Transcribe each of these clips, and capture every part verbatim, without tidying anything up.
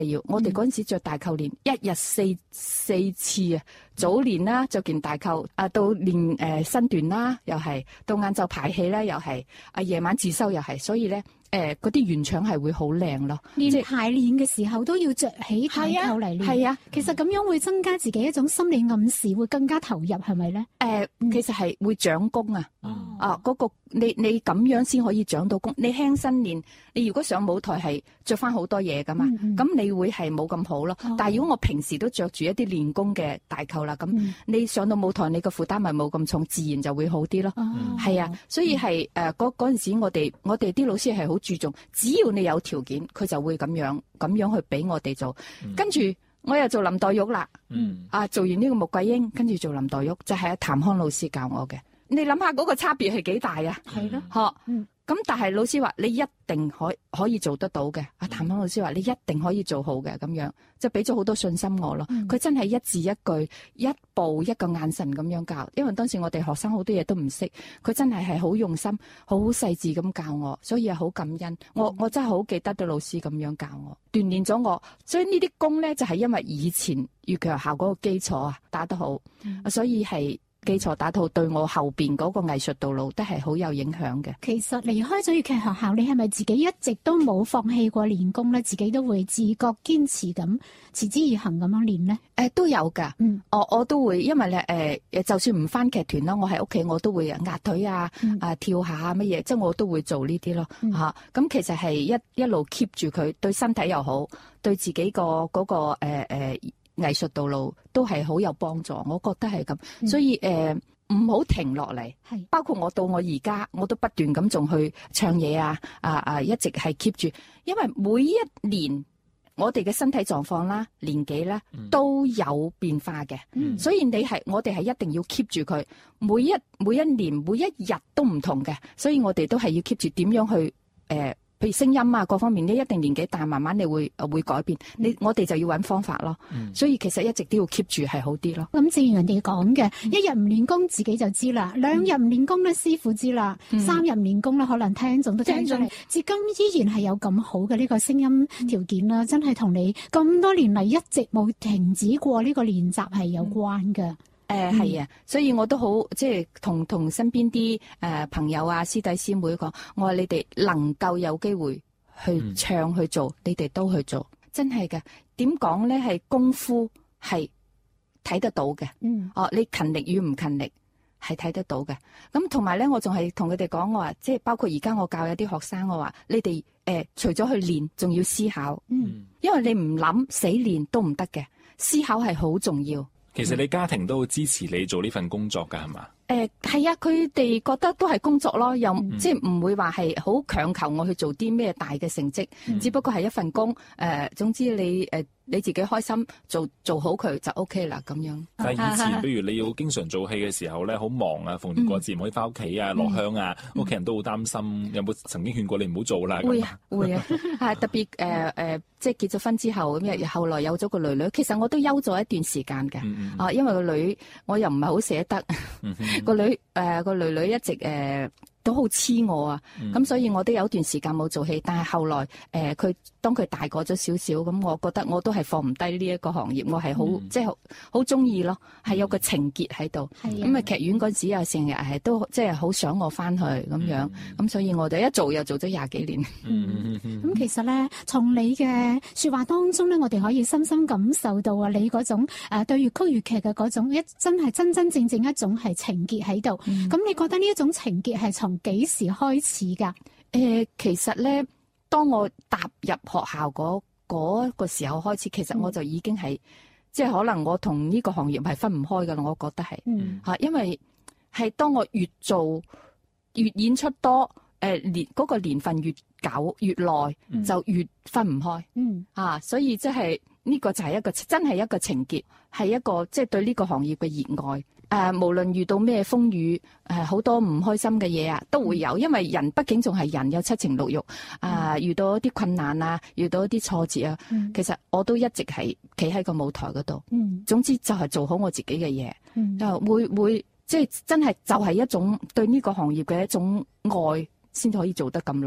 要我哋嗰陣時着大扣練，一日四四次啊，早練啦着件大扣，啊到練誒身段啦，又係到晏晝排氣咧，又係啊夜晚自修又係，所以咧誒嗰啲圓腸係會好靚咯。 練排練嘅時候都要着起大扣嚟練，係啊，其實咁樣會增加自己一種心理暗示，會更加投入，係咪咧？誒、 呃嗯，其實係會長功啊，哦、啊嗰、嗰個你你咁樣先可以長到功。你輕身練，你如果上舞台係着翻好多嘢噶嘛，咁、嗯嗯、你會係冇咁好咯。哦、但係如果我平時都着住一啲練功嘅大扣啦，咁、嗯、你上到舞台你個負擔咪冇咁重，自然就會好啲咯。係、哦、啊，所以係誒嗰嗰陣時我哋我哋啲老師係好注重，只要你有條件，佢就會咁樣咁樣去俾我哋做。嗯、跟住我又做林黛玉啦，嗯、啊做完呢個穆桂英，跟住做林黛玉，就係阿譚康老師教我嘅。你諗下嗰個差別係幾大啊？係咯，嗬，嗯。咁但係老師話你一定可可以做得到嘅，阿譚康老師話你一定可以做好嘅，咁樣就俾咗好多信心我咯。佢、嗯、真係一字一句、一步一個眼神咁樣教，因為當時我哋學生好多嘢都唔識，佢真係係好用心、好細緻咁教我，所以係好感恩。我我真係好記得到老師咁樣教我，鍛鍊咗我。所以呢啲功咧就係、是、因為以前粵劇學校嗰個基礎啊打得好，嗯、所以係。基礎打套對我後邊嗰個藝術道路都係好有影響嘅。其實離開咗粵劇學校，你係咪自己一直都冇放棄過練功咧？自己都會自覺堅持咁持之以恆咁樣練咧？誒、呃，都有噶。嗯，我我都會，因為咧誒、呃，就算唔翻劇團啦，我喺屋企我都會壓腿啊，嗯、啊跳下啊乜嘢，即係我都會做呢啲咯。吓、嗯，咁、啊、其實係一一路 keep 住佢，對身體又好，對自己個嗰個誒誒。呃呃藝術道路都係好有幫助，我覺得係咁、嗯，所以誒唔好停落嚟。係，包括我到我而家，我都不斷咁仲去唱嘢啊，啊啊，一直係 keep 住，因為每一年我哋嘅身體狀況啦、年紀啦都有變化嘅、嗯，所以你係我哋係一定要 keep 住佢，每一每一年每一日都唔同嘅，所以我哋都係要 keep 住點樣去誒。呃譬如聲音啊，各方面呢一定年紀大，慢慢你會會改變。嗯、你我哋就要揾方法咯、嗯。所以其實一直都要 keep 住係好啲咯。咁正如人哋講嘅，一日唔練功自己就知啦，兩日唔練功咧師傅知啦、嗯，三日唔練功咧可能聽眾都聽咗你。至今依然係有咁好嘅呢個聲音條件啦、嗯，真係同你咁多年嚟一直冇停止過呢個練習係有關嘅。嗯誒、呃、係啊，所以我都好即係同同身邊啲誒朋友啊師弟師妹講，我話你哋能夠有機會去唱、嗯、去做，你哋都去做，真係嘅。點講咧？係功夫係睇得到嘅。嗯，哦，你勤力與唔勤力係睇得到嘅。咁同埋咧，我仲係同佢哋講，我話即係包括而家我教有啲學生，我話你哋誒、呃、除咗去練，仲要思考。嗯，因為你唔諗死練都唔得嘅，思考係好重要。 其實你家庭都好支持你做呢份工作㗎，係嘛？ 誒係啊，佢哋覺得都係工作咯，又、嗯、即係唔會話係好強求我去做啲咩大嘅成績、嗯，只不過係一份工。誒、呃，總之你誒、呃、你自己開心做做好佢就 OK 啦，咁樣。 但係以前，比如你要經常做戲嘅時候咧，好忙啊，逢年過節唔可以翻屋企啊，落、嗯、鄉啊，屋、嗯、企人都好擔心。有冇曾經勸過你唔好做啦？ 會啊，會啊，係特別誒誒、呃呃，即係結咗婚之後咁，又後來有咗個女女，其實我都休咗一段時間嘅、嗯。啊，因為個女我又唔係好捨得。嗯個女誒個女女一直誒、呃、都好黐我啊，咁、嗯、所以我都有段時間冇做戲，但係後來誒佢、呃、當佢大個咗少少，咁我覺得我都係放唔低呢一個行業，我係好、嗯、即係好好中意咯，係有個情結喺度。咁啊劇院嗰時啊成日係都即係好想我翻去咁樣，咁、嗯、所以我哋一做又做咗廿幾年。咁、 嗯嗯、其實咧，從你嘅說話當中咧，我哋可以深深感受到啊，你嗰種誒、呃、對粵曲粵劇嘅嗰種一真係真真正正一種係情結喺度。咁、嗯、你覺得呢一種情結係從幾時開始噶？誒、 呃，其實咧，當我踏入學校嗰嗰個時候開始，其實我就已經係、嗯、即係可能我同呢個行業係分唔開噶啦。我覺得係吓、嗯啊，因為係當我越做越演出多，誒、呃、年嗰、嗰個年份越久越耐、嗯，就越分唔開。嗯啊，所以即係呢個就係一個真係一個情結，係一個即係、就是、對呢個行業嘅熱愛。誒、呃，無論遇到咩風雨，誒、呃，好多唔開心嘅嘢啊，都會有，因為人畢竟仲係人，有七情六欲。啊、呃，遇到一啲困難啊，遇到一啲挫折啊、嗯，其實我都一直係企喺個舞台嗰度。嗯，總之就係做好我自己嘅嘢。嗯，就會會即係真係就係一種對呢個行業嘅一種愛，先可以做得咁耐。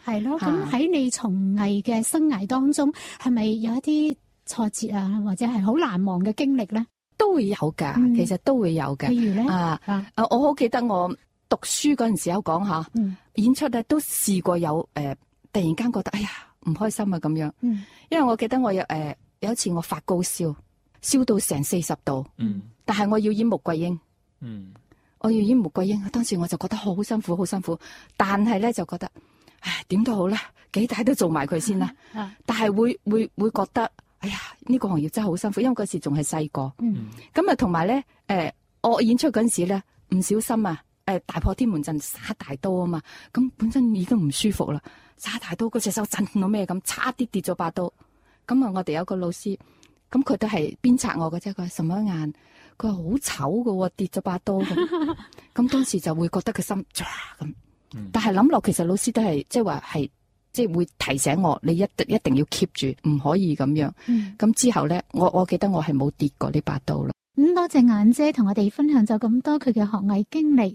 係咯，咁喺你從藝嘅生涯當中，係咪有一啲挫折啊，或者係好難忘嘅經歷咧？ 都會有㗎， 嗯其實都會有嘅。 譬如咧， 啊， 啊啊我好記得我讀書嗰陣時候講下、 嗯、 演出咧，都試過有誒、呃，突然間覺得哎呀唔開心啊咁樣。 嗯， 因為我記得我有誒、呃、有一次我發高燒，燒到成四十度。 嗯， 但係我要演穆桂英。 嗯， 我要演穆桂英，當時我就覺得好辛苦，好辛苦。但係咧就覺得，唉，點都好啦，幾大都做埋佢先啦。 啊， 但係會會會覺得，哎呀，呢、這個行業真係好辛苦，因為嗰時仲係細個。 嗯， 咁啊，同埋咧，誒、呃，我演出嗰陣時咧，唔小心啊，誒、呃，大破天門陣耍大刀啊嘛，咁本身已經唔舒服啦，耍大刀嗰隻手震到咩咁，差啲跌咗把刀。咁啊，我哋有個老師，咁佢都係鞭策我嘅啫，佢話什麼眼？佢話好醜㗎喎，跌咗把刀咁。咁當時就會覺得佢心唰咁，但係諗落其實老師都係即係話係即係會提醒我，你一定一定要 keep 住，唔可以咁樣。咁、嗯、之後咧，我我記得我係冇跌過呢把刀咯。 咁、嗯、多謝雁姐同我哋分享咗咁多佢嘅學藝經歷。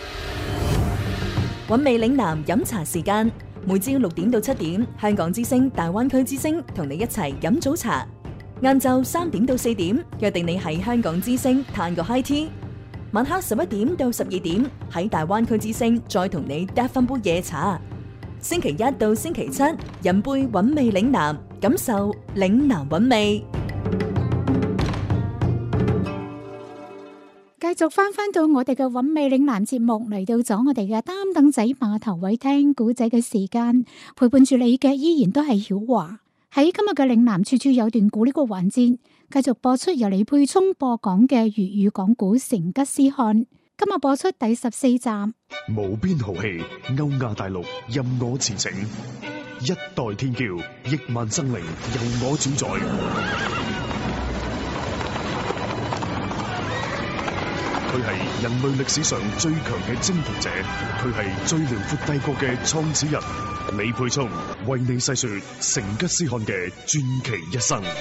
韻味嶺南飲茶時間，每朝六點到七點，香港之聲大灣區之聲同你一齊飲早茶。晏晝三點到四點，約定你喺香港之聲嘆個 high tea。晚黑十一點到十二點，喺大灣區之聲再同你嗒翻杯夜茶。星期一到星期七，飲杯韻味嶺南，感受嶺南韻味。 繼續翻翻到我哋嘅韻味嶺南節目，嚟到咗我哋嘅擔凳仔碼頭位聽古仔嘅時間，陪伴住你嘅依然都係曉華。喺今日嘅嶺南處處有段古呢個環節，繼續播出由李佩聰播講嘅粵語講古《成吉思汗》。今日播出第十四集。 無邊豪氣，歐亞大陸任我馳騁，一代天驕，億萬生靈由我主宰。佢係人類歷史上最強嘅征服者，佢係最遼闊帝國嘅創始人。李佩聰為你細說成吉思汗嘅傳奇一生。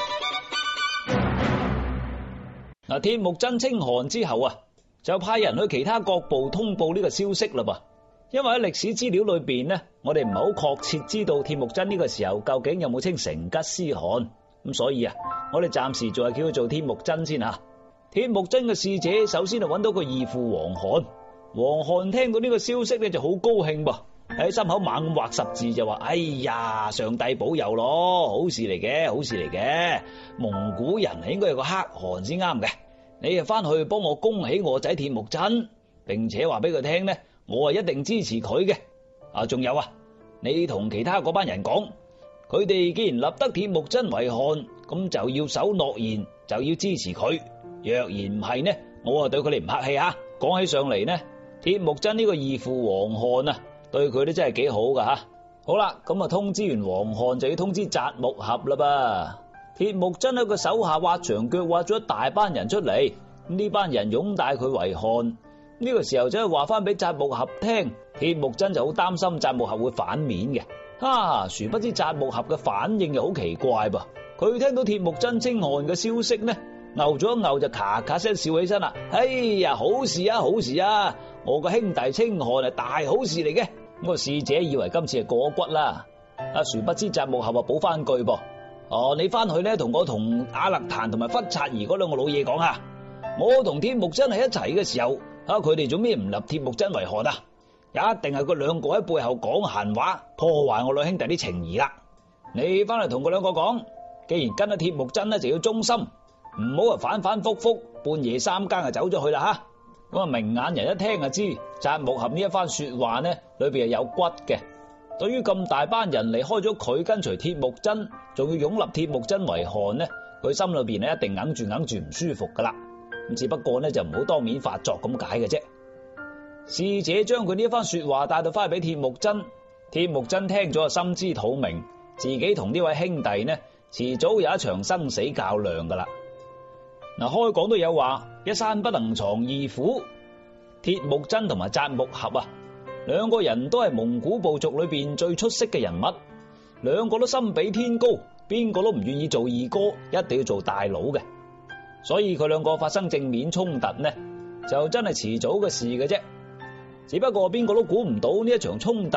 嗱，鐵木真稱汗之後啊，就派人去其他各部通報呢個消息啦噃。因為喺歷史資料裏邊呢，我哋唔係好確切知道鐵木真呢個時候究竟有冇稱成吉思汗，咁所以啊，我哋暫時仲係叫佢做鐵木真先吓。鐵木真嘅使者首先就揾到個義父王罕，王罕聽到呢個消息咧就好高興噃，喺心口猛畫十字就話：哎呀，上帝保佑咯，好事嚟嘅，好事嚟嘅。蒙古人係應該有個可汗先啱嘅，你啊翻去幫我恭喜我仔鐵木真，並且話俾佢聽咧，我係一定支持佢嘅。啊，仲有啊，你同其他嗰班人講，佢哋既然立得鐵木真為汗，咁就要守諾言，就要支持佢。若然唔係呢，我啊對佢哋唔客氣啊。講起上嚟呢，鐵木真呢個義父王罕啊，對佢都真係幾好噶吓。好啦，咁啊通知完王罕，就要通知扎木合啦噃。鐵木真喺個手下挖牆腳，挖咗一大班人出嚟，呢班人擁戴佢為汗。呢個時候就話翻俾扎木合聽，鐵木真就好擔心扎木合會反面嘅。啊，殊不知扎木合嘅反應又好奇怪噃。佢聽到鐵木真稱汗嘅消息呢，牛咗一牛就咔咔聲笑起身啦。哎呀，好事啊，好事啊！我個兄弟稱汗係大好事嚟嘅。咁個使者以為今次係過骨啦。啊，殊不知扎木合啊補翻句噃。哦，你翻去咧同我同阿勒坦同埋忽察兒嗰兩個老嘢講下，我同鐵木真喺一齊嘅時候，啊佢哋做咩唔立鐵木真為汗啊？一定係佢兩個喺背後講閒話，破壞我兩兄弟啲情誼啦。你翻嚟同佢兩個講，既然跟咗鐵木真咧，就要忠心，唔好啊反反复复，半夜三更就走咗去啦吓。咁啊明眼人一聽就知，扎木合呢一番說話呢，裏邊係有骨嘅。對於咁大班人離開咗佢跟隨鐵木真，仲要擁立鐵木真為汗呢，佢心裏邊咧一定硬住硬住唔舒服噶啦。咁只不過呢就唔好當面發作咁解嘅啫。使者將佢呢一番說話帶到翻去俾鐵木真，鐵木真聽咗就心知肚明，自己同呢位兄弟呢遲早有一場生死較量噶啦。嗱，開講都有話，一山不能藏二虎，鐵木真同埋扎木合啊，兩個人都係蒙古部族裏邊最出色嘅人物，兩個都心比天高，邊個都唔願意做二哥，一定要做大佬嘅。所以佢兩個發生正面衝突呢，就真係遲早嘅事嘅啫。只不過邊個都估唔到呢一場衝突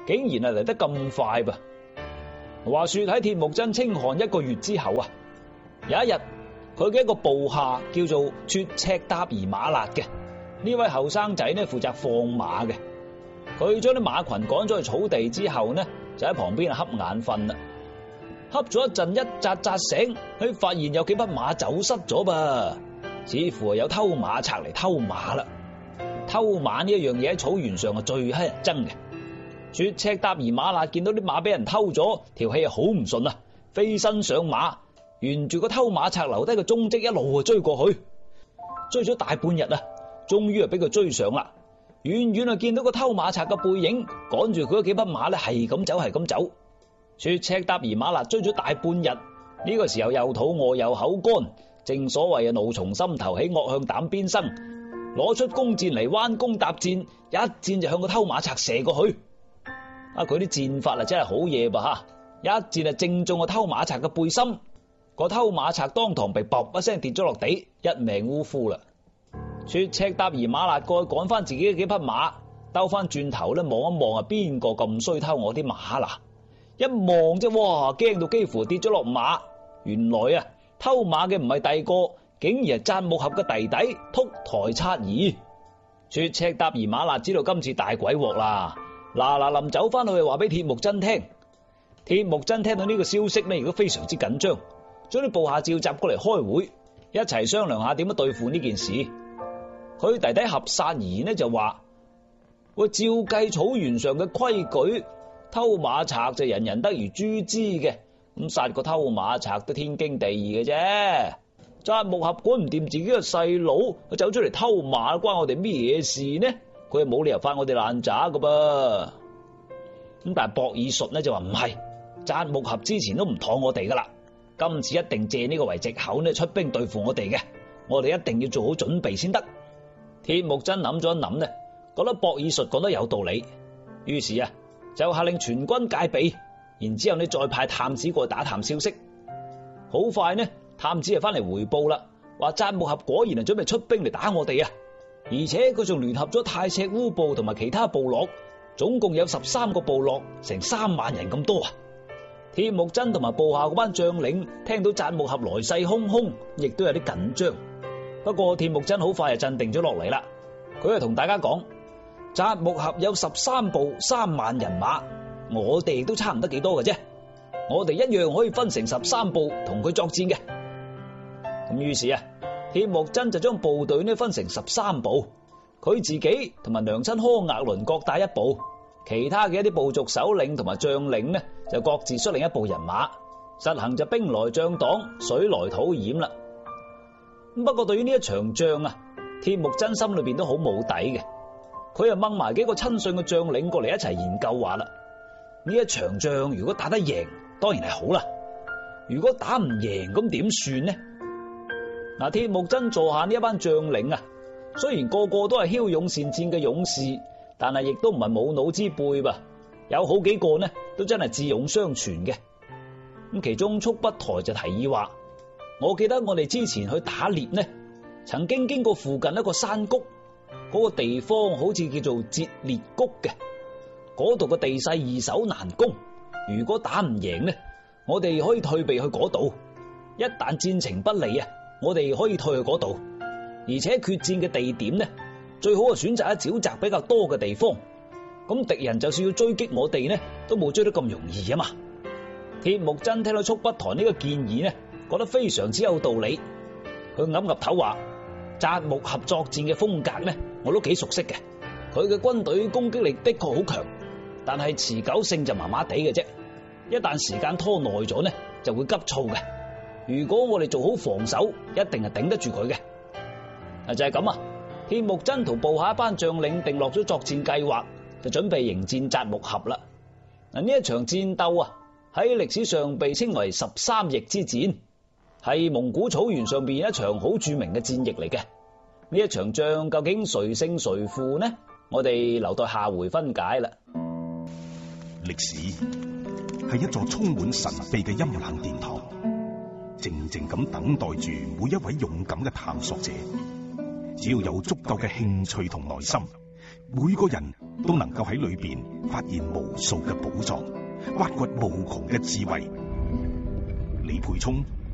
竟然係嚟得咁快噃。話說喺鐵木真稱汗一個月之後啊，有一日佢嘅一個部下叫做撮赤搭兒馬勒嘅呢位後生仔呢，負責放馬嘅。佢將啲馬群趕咗去草地之後呢，就喺旁邊瞌眼瞓啦。瞌咗一陣，一扎扎醒，佢發現有幾匹馬走失咗噃，似乎係有偷馬賊嚟偷馬啦。偷馬呢一樣嘢喺草原上係最乞人憎嘅。撮赤搭兒馬勒見到啲馬俾人偷咗，條氣係好唔順啊，飛身上馬，沿住個偷馬賊留低嘅蹤跡一路啊追過去，追咗大半日啊，終於係俾佢追上啦。遠遠啊見到個偷馬賊嘅背影，趕住佢嗰幾匹馬咧係咁走係咁走。撮赤搭兒馬勒追咗大半日，呢個時候又肚餓又口乾，正所謂啊怒從心頭起，惡向膽邊生，攞出弓箭嚟彎弓搭箭，一箭就向個偷馬賊射過去。啊！佢啲箭法啊真係好嘢噃吓，一箭啊正中個偷馬賊嘅背心，個偷馬賊當堂被卟一聲跌咗落地，一命嗚呼啦。撮赤搭兒馬勒過去趕翻自己嘅幾匹馬，兜翻轉頭咧望一望啊，邊個咁衰偷我啲馬啦？一望啫，哇！驚到幾乎跌咗落馬。原來啊，偷馬嘅唔係第二個，竟然係扎木合嘅弟弟禿台察兒。撮赤搭兒馬勒知道今次大鬼鑊啦。嗱嗱臨走翻去話俾鐵木真聽，鐵木真聽到呢個消息呢，亦都非常之緊張，將啲部下召集過嚟開會，一齊商量下點樣對付呢件事。佢弟弟合薩兒呢就話：喂，照計草原上嘅規矩，偷馬賊就人人得而誅之嘅，咁殺個偷馬賊都天經地義嘅啫。扎木合管唔掂自己嘅細佬，佢走出嚟偷馬，關我哋咩事呢？佢係冇理由發我哋爛渣噶噃。咁但係博爾術呢就話唔係，扎木合之前都唔妥我哋噶啦，今次一定借呢個為藉口呢出兵對付我哋嘅，我哋一定要做好準備先得。鐵木真諗咗一諗呢，覺得博爾術講得有道理，於是啊就下令全軍戒備，然之後呢再派探子過去打探消息。好快呢，探子就翻嚟回報啦，話扎木合果然係準備出兵嚟打我哋啊！而且佢仲聯合咗太赤烏部同埋其他部落，總共有十三個部落，成三萬人咁多啊！鐵木真同埋部下嗰班將領聽到扎木合來勢洶洶，亦都有啲緊張。不過鐵木真好快就鎮定咗落嚟啦，佢就同大家講：扎木合有十三部三萬人馬，我哋都差唔得幾多嘅啫，我哋一樣可以分成十三部同佢作戰嘅。咁於是啊，鐵木真就將部隊呢分成十三部，佢自己同埋娘親柯額倫各帶一部，其他嘅一啲部族首領同埋將領呢就各自率領一部人馬，實行就兵來將擋，水來土掩啦。不過對於呢一場仗啊，鐵木真心裏邊都好冇底嘅，佢又掹埋幾個親信嘅將領過嚟一齊研究話啦，呢一場仗如果打得贏，當然係好啦，如果打唔贏咁點算呢？嗱，鐵木真座下呢一班將領啊，雖然個個都係驍勇善戰嘅勇士，但係亦都唔係冇腦之輩噃，有好幾個呢都真係智勇雙全嘅。咁其中速不台就提議話：我記得我哋之前去打獵呢，曾經經過附近一個山谷，嗰個地方好似叫做折裂谷嘅，嗰度嘅地勢易守難攻，如果打唔贏呢，我哋可以退避去嗰度，一旦戰情不利啊，我哋可以退去嗰度，而且決戰嘅地點呢，最好係選擇喺沼澤比較多嘅地方，咁敵人就算要追擊我哋呢，都冇追得咁容易啊嘛。鐵木真聽到速不台呢個建議呢，覺得非常之有道理，佢岌岌頭話：扎木合作戰嘅風格呢，我都幾熟悉嘅，佢嘅軍隊攻擊力的確好強，但係持久性就麻麻地嘅啫，一旦時間拖耐咗呢，就會急躁嘅。如果我哋做好防守，一定係頂得住佢嘅。啊，就係咁啊！鐵木真同部下一班將領定落咗作戰計劃，就準備迎戰扎木合啦。嗱，呢一場戰鬥啊，喺歷史上被稱為十三翼之戰，係蒙古草原上邊一場好著名嘅戰役嚟嘅。呢一場仗究竟誰勝誰負呢？我哋留待下回分解啦。 歷史係一座充滿神秘嘅陰冷殿堂，靜靜咁等待住每一位勇敢嘅探索者。只要有足夠嘅興趣同耐心，每個人都能夠喺裏邊發現無數嘅寶藏，挖掘無窮嘅智慧。李沛聰